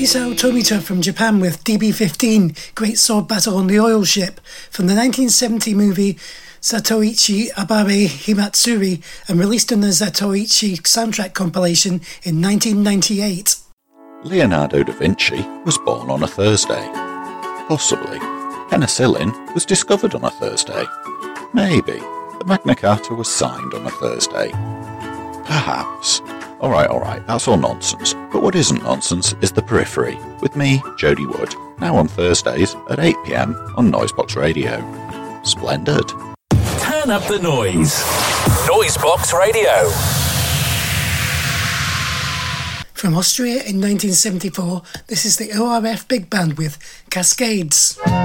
Chisao Tomita from Japan with DB-15, Great Sword Battle on the Oil Ship, from the 1970 movie Zatoichi Abare Himatsuri, and released on the Zatoichi soundtrack compilation in 1998. Leonardo da Vinci was born on a Thursday. Possibly. Penicillin was discovered on a Thursday. Maybe. The Magna Carta was signed on a Thursday. Perhaps. Alright, that's all nonsense. But what isn't nonsense is The Periphery, with me, Jody Wood, now on Thursdays at 8 PM on Noisebox Radio. Splendid. Turn up the noise. Noisebox Radio. From Austria in 1974, this is the ORF Big Band with Cascades.